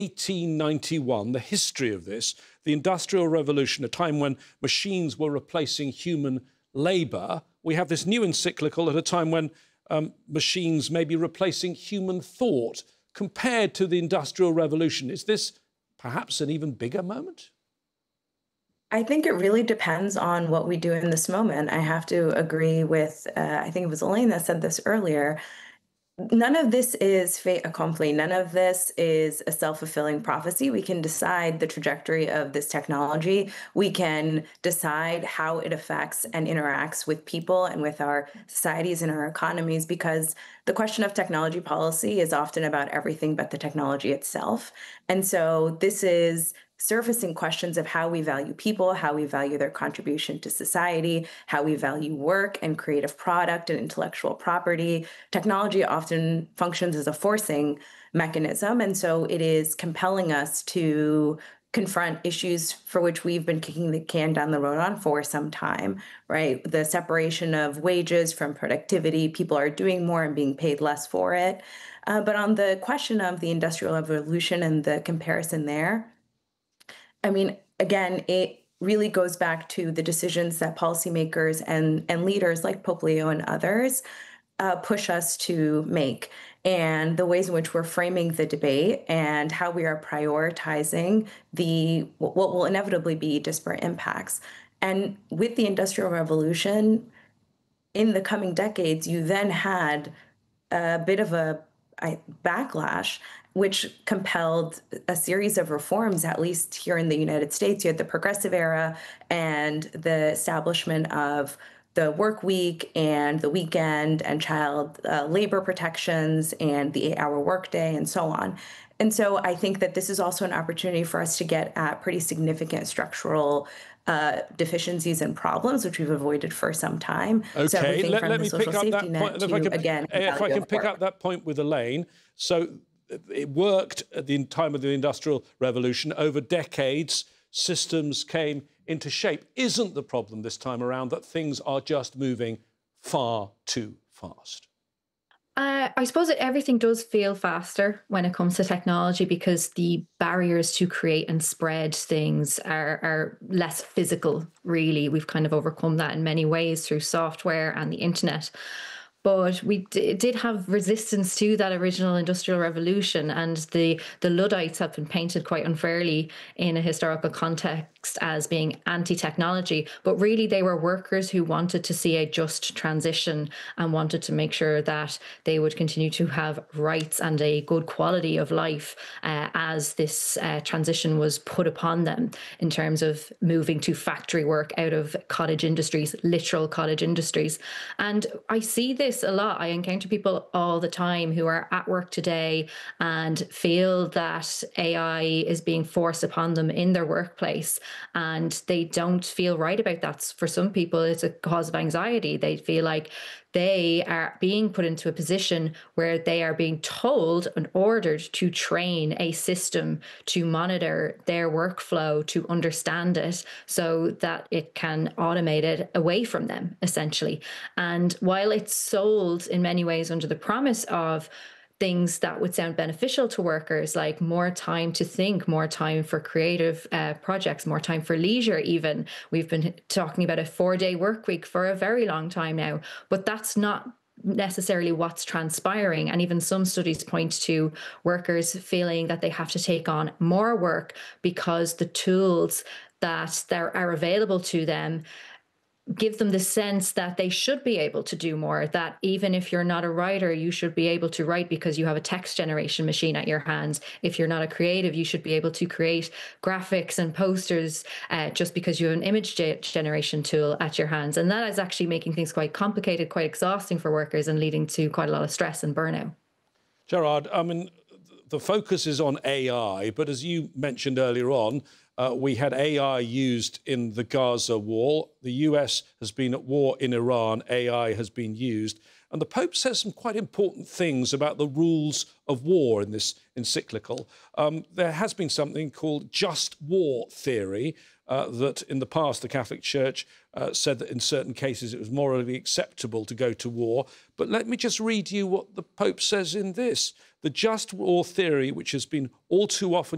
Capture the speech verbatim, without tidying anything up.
eighteen ninety-one, the history of this, the Industrial Revolution, a time when machines were replacing human labour. We have this new encyclical at a time when um, machines may be replacing human thought. Compared to the Industrial Revolution, is this perhaps an even bigger moment? I think it really depends on what we do in this moment. I have to agree with, uh, I think it was Elaine that said this earlier. None of this is fait accompli. None of this is a self-fulfilling prophecy. We can decide the trajectory of this technology. We can decide how it affects and interacts with people and with our societies and our economies, because the question of technology policy is often about everything but the technology itself. And so this is surfacing questions of how we value people, how we value their contribution to society, how we value work and creative product and intellectual property. Technology often functions as a forcing mechanism, and so it is compelling us to confront issues for which we've been kicking the can down the road on for some time, right? The separation of wages from productivity, people are doing more and being paid less for it. Uh, but on the question of the Industrial Revolution and the comparison there, I mean, again, it really goes back to the decisions that policymakers and, and leaders like Pope Leo and others uh, push us to make, and the ways in which we're framing the debate and how we are prioritizing the what will inevitably be disparate impacts. And with the Industrial Revolution, in the coming decades, you then had a bit of a I, backlash, which compelled a series of reforms, at least here in the United States. You had the Progressive Era and the establishment of the work week and the weekend and child uh, labor protections and the eight-hour workday and so on. And so I think that this is also an opportunity for us to get at pretty significant structural uh, deficiencies and problems, which we've avoided for some time. Okay, so everything let, from let the me social pick up safety that net point. to, If I can, again, if I can pick up that point with Elaine. So it worked at the time of the Industrial Revolution. Over decades, systems came into shape. Isn't the problem this time around that things are just moving far too fast? Uh, I suppose that everything does feel faster when it comes to technology because the barriers to create and spread things are, are less physical, really. We've kind of overcome that in many ways through software and the internet. But we d did have resistance to that original Industrial Revolution, and the, the Luddites have been painted quite unfairly in a historical context as being anti-technology, but really they were workers who wanted to see a just transition and wanted to make sure that they would continue to have rights and a good quality of life uh, as this uh, transition was put upon them in terms of moving to factory work out of cottage industries, literal cottage industries. And I see this a lot. I encounter people all the time who are at work today and feel that A I is being forced upon them in their workplace, and they don't feel right about that. For some people, it's a cause of anxiety. They feel like they are being put into a position where they are being told and ordered to train a system to monitor their workflow, to understand it so that it can automate it away from them, essentially. And while it's sold in many ways under the promise of things that would sound beneficial to workers, like more time to think, more time for creative uh, projects, more time for leisure even. We've been talking about a four-day work week for a very long time now, but that's not necessarily what's transpiring. And even some studies point to workers feeling that they have to take on more work because the tools that there are available to them give them the sense that they should be able to do more, that even if you're not a writer, you should be able to write because you have a text generation machine at your hands. If you're not a creative, you should be able to create graphics and posters uh, just because you have an image generation tool at your hands. And that is actually making things quite complicated, quite exhausting for workers and leading to quite a lot of stress and burnout. Gerard, I mean, the focus is on A I, but as you mentioned earlier on, Uh, we had A I used in the Gaza war. The U S has been at war in Iran. A I has been used. And the Pope says some quite important things about the rules of war in this encyclical. Um, there has been something called just war theory, uh, that in the past the Catholic Church uh, said that in certain cases it was morally acceptable to go to war. But let me just read you what the Pope says in this. The just war theory, which has been all too often